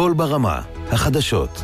קול ברמה, החדשות.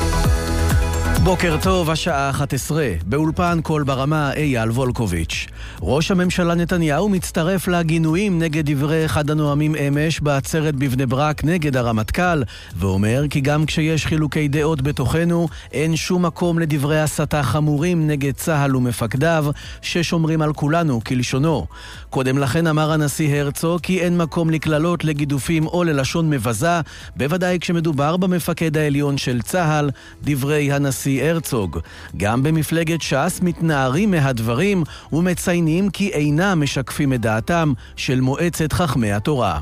בוקר טוב, השעה 11. באולפן קול ברמה, אייל וולקוביץ'. ראש הממשלה נתניהו מצטרף לגינויים נגד דברי אחד הנואמים אמש בעצרת בבני ברק נגד הרמטכ"ל, ואומר כי גם כשיש חילוקי דעות בתוכנו, אין שום מקום לדברי הסתה חמורים נגד צה"ל ומפקדיו, ששומרים על כולנו כלשונו. קודם לכן אמר הנשיא הרצוג כי אין מקום לקללות, לגידופים או ללשון מבזה, בוודאי כשמדובר במפקד העליון של צה"ל, דברי הנשיא הרצוג. גם במפלגת ש"ס מתנערים מהדברים ומציינים כי אינם משקפים את דעתם של מועצת חכמי התורה.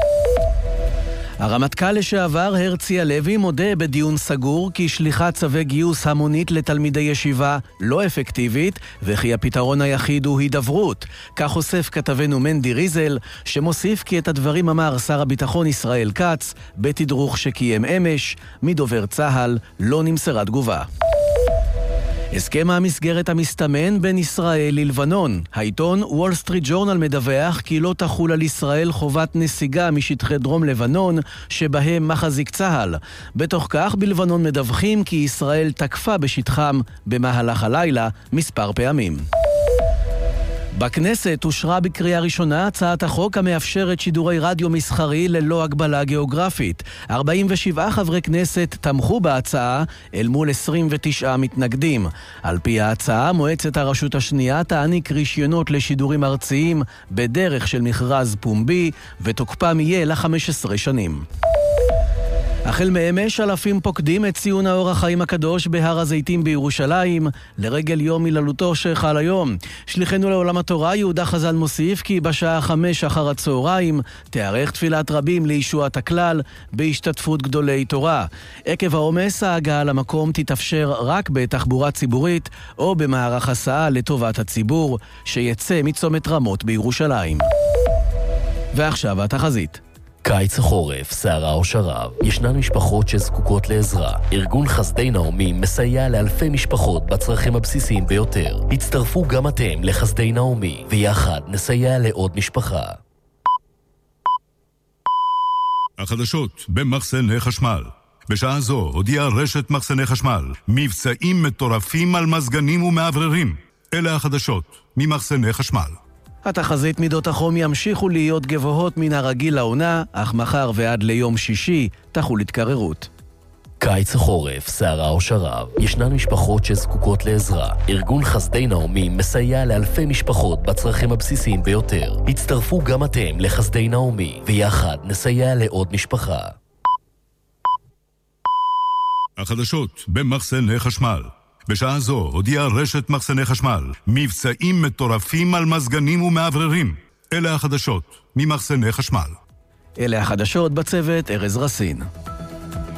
הרמטכ"ל לשעבר הרצי הלוי מודה בדיון סגור כי שליחת צווי גיוס המונית לתלמידי ישיבה לא אפקטיבית וכי הפתרון היחיד הוא הידברות. כך חושף כתבנו מנדי ריזל, שמוסיף כי את הדברים אמר שר הביטחון ישראל כץ בתדרוך שקיים אמש. מדובר צה"ל לא נמסרה תגובה. הסכם המסגרת המסתמן בין ישראל ללבנון. העיתון וול סטריט ג'ורנל מדווח כי לא תחול על ישראל חובת נסיגה משטחי דרום לבנון שבהם מחזיק צה"ל. בתוך כך בלבנון מדווחים כי ישראל תקפה בשטחם במהלך הלילה מספר פעמים. בכנסת אושרה בקריאה ראשונה הצעת החוק המאפשרת שידורי רדיו מסחרי ללא הגבלה גיאוגרפית. 47 חברי כנסת תמכו בהצעה אל מול 29 מתנגדים. על פי ההצעה, מועצת הרשות השנייה תעניק רישיונות לשידורים ארציים בדרך של מכרז פומבי, ותוקפם יהיה ל-15 שנים. החל מאמש אלפים פוקדים את ציון האור החיים הקדוש בהר הזיתים בירושלים לרגל יום הילולתו שחל היום. שליחנו לעולם התורה יהודה חזן מוסיף כי בשעה 5 אחר הצהריים תארך תפילת רבים לישועת הכלל בהשתתפות גדולי תורה. עקב העומס ההגעה למקום תתאפשר רק בתחבורה ציבורית או במערך הסעה לטובת הציבור שיצא מצומת רמות בירושלים. ועכשיו התחזית. קיץ החורף, סערה או שרב, ישנן משפחות שזקוקות לעזרה. ארגון חסדי נעמי מסייע לאלפי משפחות בצרכים הבסיסיים ביותר. הצטרפו גם אתם לחסדי נעמי, ויחד נסייע לעוד משפחה. החדשות במחסני חשמל. בשעה זו הודיעה רשת מחסני חשמל מבצעים מטורפים על מזגנים ומעבררים. אלה החדשות ממחסני חשמל. התחזית מידות החום ימשיכו להיות גבוהות מן הרגיל לעונה, אך מחר ועד ליום שישי תחול התקררות. קיץ החורף, סערה או שרב, ישנן משפחות שזקוקות לעזרה. ארגון חסדי נעמי מסייע לאלפי משפחות בצרכים הבסיסיים ביותר. הצטרפו גם אתם לחסדי נעמי, ויחד נסייע לעוד משפחה. החדשות במחסני חשמל. בשעה זו הודיעה רשת מחסני חשמל מבצעים מטורפים על מזגנים ומעבררים. אלה החדשות ממחסני חשמל. אלה החדשות בצוות ארז רסין.